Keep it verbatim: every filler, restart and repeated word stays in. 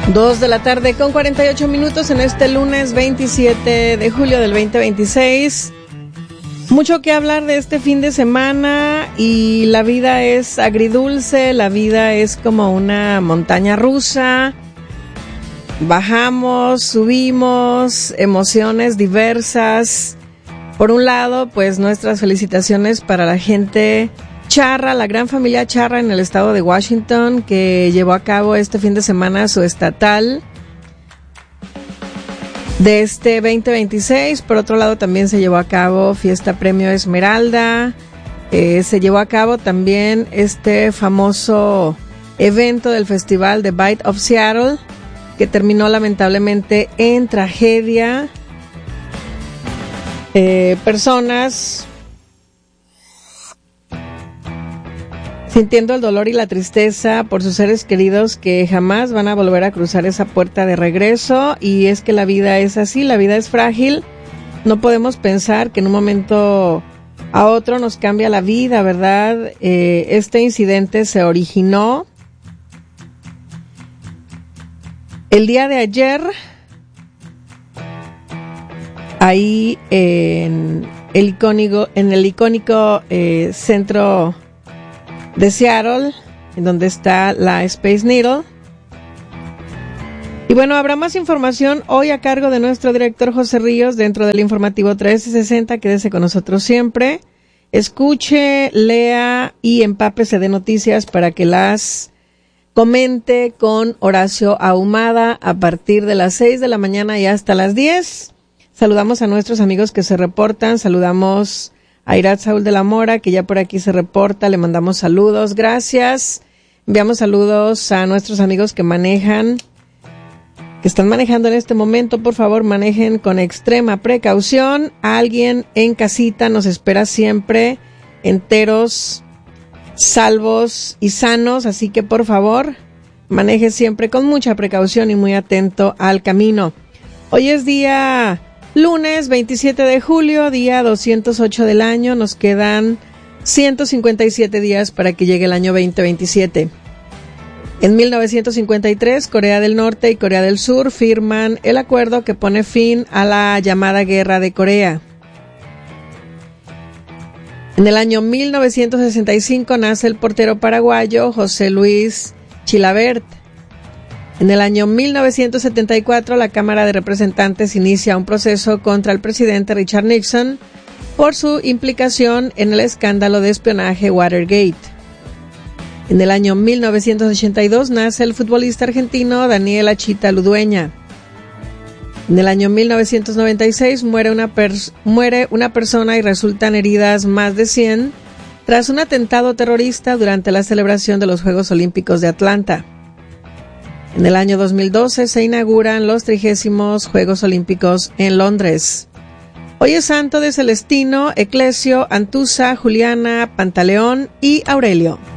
Dos de la tarde con cuarenta y ocho minutos en este lunes veintisiete de julio del veinte veintiséis. Mucho que hablar de este fin de semana y la vida es agridulce, la vida es como una montaña rusa. Bajamos, subimos, emociones diversas. Por un lado, pues nuestras felicitaciones para la gente Charra, la gran familia Charra en el estado de Washington, que llevó a cabo este fin de semana su estatal de este veinte veintiséis. Por otro lado, también se llevó a cabo Fiesta Premio Esmeralda. Eh, se llevó a cabo también este famoso evento del festival de Bite of Seattle, que terminó lamentablemente en tragedia. Eh, personas sintiendo el dolor y la tristeza por sus seres queridos que jamás van a volver a cruzar esa puerta de regreso. Y es que la vida es así, la vida es frágil. No podemos pensar que en un momento a otro nos cambia la vida, ¿verdad? Eh, este incidente se originó el día de ayer, ahí en el icónico, en el icónico eh, centro de Seattle, en donde está la Space Needle. Y bueno, habrá más información hoy a cargo de nuestro director José Ríos dentro del informativo trece sesenta. Quédese con nosotros siempre. Escuche, lea y empápese de noticias para que las comente con Horacio Ahumada a partir de las seis de la mañana y hasta las diez. Saludamos a nuestros amigos que se reportan. Saludamos a Irat Saúl de la Mora, que ya por aquí se reporta. Le mandamos saludos. Gracias. Enviamos saludos a nuestros amigos que manejan, que están manejando en este momento. Por favor, manejen con extrema precaución. Alguien en casita nos espera siempre enteros, salvos y sanos, así que por favor, maneje siempre con mucha precaución y muy atento al camino. Hoy es día lunes veintisiete de julio, día doscientos ocho del año. Nos quedan ciento cincuenta y siete días para que llegue el año veinte veintisiete. En mil novecientos cincuenta y tres, Corea del Norte y Corea del Sur firman el acuerdo que pone fin a la llamada Guerra de Corea. En el año mil novecientos sesenta y cinco nace el portero paraguayo José Luis Chilabert. En el año mil novecientos setenta y cuatro, la Cámara de Representantes inicia un proceso contra el presidente Richard Nixon por su implicación en el escándalo de espionaje Watergate. En el año mil novecientos ochenta y dos nace el futbolista argentino Daniel Achita Ludueña. En el año mil novecientos noventa y seis muere una, pers- muere una persona y resultan heridas más de cien tras un atentado terrorista durante la celebración de los Juegos Olímpicos de Atlanta. En el año dos mil doce se inauguran los trigésimos Juegos Olímpicos en Londres. Hoy es santo de Celestino, Eclesio, Antusa, Juliana, Pantaleón y Aurelio.